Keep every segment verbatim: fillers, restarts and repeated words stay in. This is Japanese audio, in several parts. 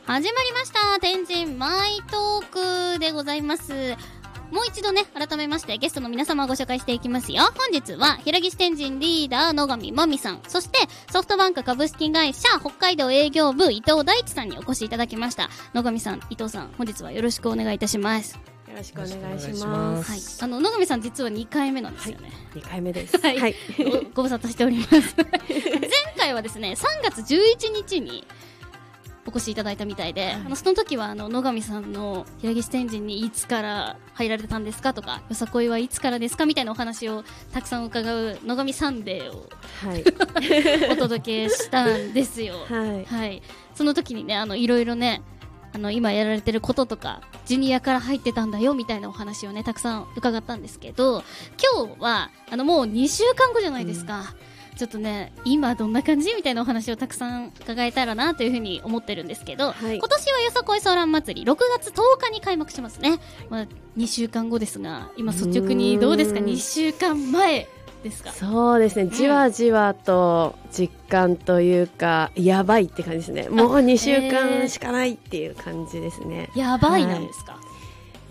始まりました。天神マイトークでございます。もう一度ね、改めましてゲストの皆様をご紹介していきますよ。本日は平岸天神リーダー野上真美さん、そしてソフトバンク株式会社北海道営業部伊藤大地さんにお越しいただきました。野上さん、伊藤さん、本日はよろしくお願いいたします。 よろしくお願いします。 はい、あの野上さん実はにかいめなんですよね。 はい、にかいめです。 はい、はい、ご, ご無沙汰しております前回はですね、さんがつじゅういちにちにお越しいただいたみたいで、はい、あのその時はあの野上さんの平岸天神にいつから入られたんですかとか、よさこいはいつからですかみたいなお話をたくさん伺う野上サンデーを、はい、お届けしたんですよ。はいはい、その時にね、あのいろいろね、あの今やられてることとか、ジュニアから入ってたんだよみたいなお話をね、たくさん伺ったんですけど、今日はあのもうにしゅうかんごじゃないですか。うん、ちょっとね、今どんな感じみたいなお話をたくさん伺えたらなというふうに思ってるんですけど、はい、今年はよさこいソーラン祭りろくがつとおかに開幕しますね。まあ、にしゅうかんごですが、今率直にどうですか？にしゅうかんまえですか？ そうですね、じわじわと実感というか、うん、やばいって感じですね。もうにしゅうかんしかないっていう感じですね。 やばいなんですか？はい、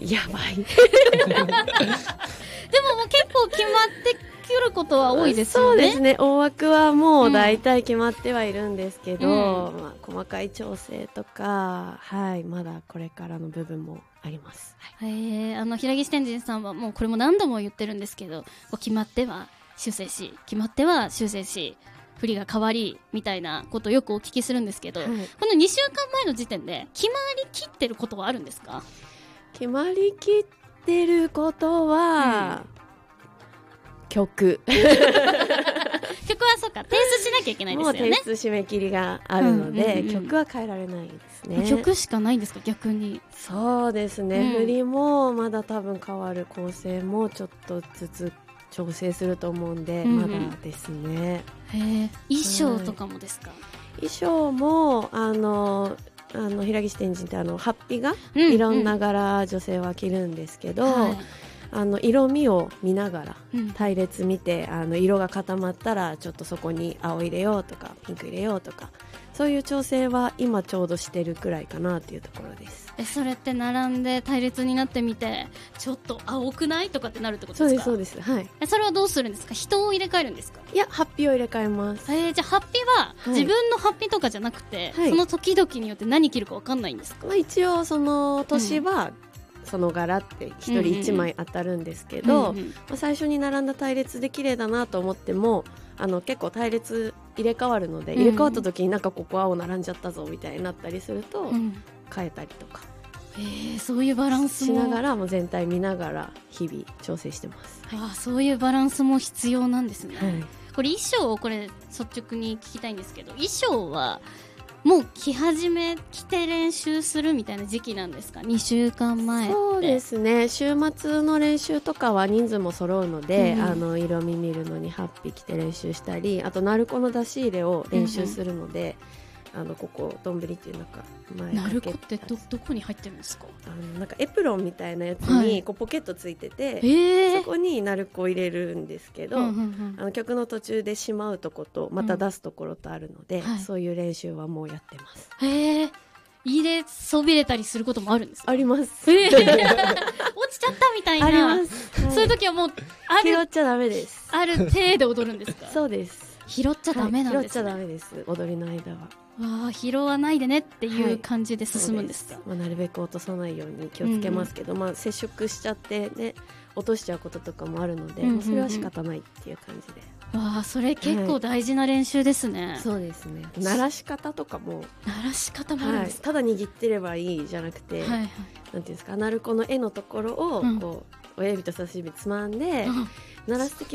やばいでももう結構決まってくることは多いですよね。 そうですね、大枠はもう大体決まってはいるんですけど、うん、まあ、細かい調整とか、はい、まだこれからの部分もあります。 はい、えー、あの平岸天神さんはもうこれも何度も言ってるんですけど、決まっては修正し、決まっては修正し、振りが変わりみたいなことをよくお聞きするんですけど、はい、このにしゅうかんまえの時点で決まりきってることはあるんですか？ 決まりきってることは、うん、曲曲はそうか、提出しなきゃいけないですよね。 もう提出締め切りがあるので、うんうんうん、曲は変えられないですね。 曲しかないんですか？逆に。 そうですね、うん、振りもまだ多分変わる、構成もちょっとずつ調整すると思うんで、うんうん、まだですね。 へ、衣装とかもですか？はい、 衣装もあのあの平岸天神ってあのハッピがいろんな柄女性は着るんですけど、うんうん、はい、あの色味を見ながら、うん、隊列見て、あの色が固まったらちょっとそこに青入れようとかピンク入れようとか、そういう調整は今ちょうどしてるくらいかなっていうところです。 え、それって並んで隊列になってみて、ちょっと青くないとかってなるってことですか？ そうですそうです、はい。 え、それはどうするんですか？人を入れ替えるんですか？ いや、ハッピーを入れ替えます。 えー、じゃあハッピーは自分のハッピーとかじゃなくて、はい、その時々によって何着るか分かんないんですか？ まあ、一応その年は、うん、その柄ってひとりいちまい当たるんですけど、うんうん、まあ、最初に並んだ隊列で綺麗だなと思っても、あの結構隊列入れ替わるので、入れ替わった時になんかここ青並んじゃったぞみたいになったりすると、うん、変えたりとか、 えー、そういうバランスもしながら、もう全体見ながら日々調整してます。 ああ、そういうバランスも必要なんですね。はい、これ衣装をこれ率直に聞きたいんですけど、衣装はもう着始め着て練習するみたいな時期なんですか？にしゅうかんまえって。 そうですね、週末の練習とかは人数も揃うので、うん、あの色味見るのにはっぴ着て練習したり、あと鳴子の出し入れを練習するので、うん、あのここどんぶりっていうなんか前鳴子ってど、どこに入ってるんですか？ あのなんかエプロンみたいなやつにこうポケットついてて、はい、そこに鳴子を入れるんですけど、うんうんうん、あの曲の途中でしまうとことまた出すところとあるので、うん、はい、そういう練習はもうやってます。 へー、入れそびれたりすることもあるんですか？ あります、 えー、落ちちゃったみたいな。 あります、はい、 そういう時はもうある、 拾っちゃダメです。 ある程度踊るんですか？ そうです、 拾っちゃダメなんですね。 はい、拾っちゃダメです、踊りの間は。 わあ、拾わないでねっていう感じで進むんですか？ はい、まあ、なるべく落とさないように気をつけますけど、うん、まあ、接触しちゃってね、落としちゃうこととかもあるので、うんうんうん、それは仕方ないっていう感じで。 わあ、それ結構大事な練習ですね。はい、 そうですね、鳴らし方とかも鳴らし方もあるんですか？ はい、ただ握ってればいいじゃなくて、はいはい、なんていうんですか、鳴子の絵のところをこう、うん、親指と差し指つまんで、うん、鳴らすとき